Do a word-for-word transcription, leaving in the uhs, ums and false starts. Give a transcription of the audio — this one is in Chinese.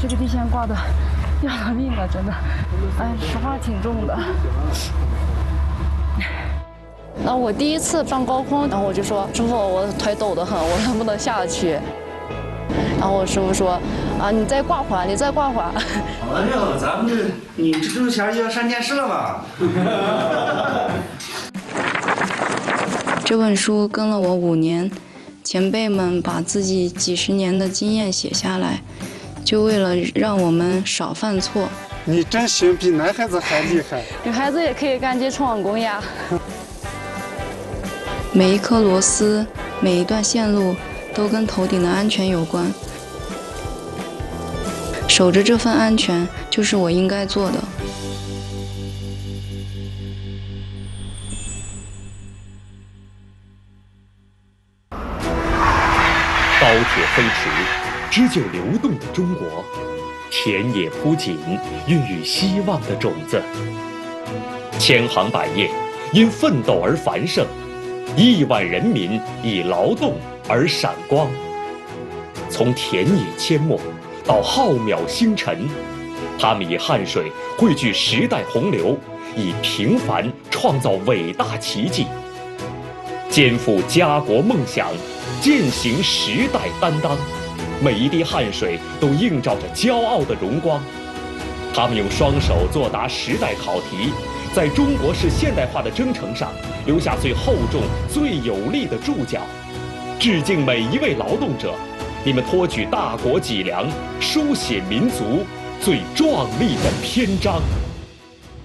这个地线挂的要了命了，真的，哎，实话挺重的。然后我第一次上高空，然后我就说：“师傅，我腿抖得很，我能不能下去？”然后我师傅说：“啊，你再挂会儿，你再挂会儿。” 好了，好了，咱们这你蜘蛛侠就要上电视了嘛？ 这本书跟了我五年，前辈们把自己几十年的经验写下来，就为了让我们少犯错。 你真行，比男孩子还厉害。 女孩子也可以干接冲网工呀。每一颗螺丝，每一段线路，都跟头顶的安全有关。守着这份安全，就是我应该做的。 高铁飞驰，织就流动的中国；田野铺锦，孕育希望的种子。千行百业，因奋斗而繁盛；亿万人民以劳动而闪光。从田野阡陌到浩渺星辰，他们以汗水汇聚时代洪流，以平凡创造伟大奇迹。肩负家国梦想，践行时代担当，每一滴汗水都映照着骄傲的荣光。他们用双手作答时代考题，在中国式现代化的征程上留下最厚重、最有力的注脚。致敬每一位劳动者，你们托举大国脊梁，书写民族最壮丽的篇章。